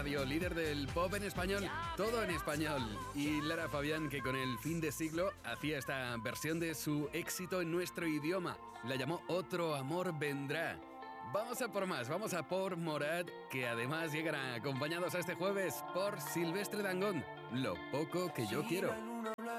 Radio, líder del pop en español, todo en español. Y Lara Fabián, que con el fin de siglo hacía esta versión de su éxito en nuestro idioma. La llamó Otro amor vendrá. Vamos a por más, vamos a por Morat, que además llegarán acompañados a este jueves por Silvestre Dangond. Lo poco que yo quiero.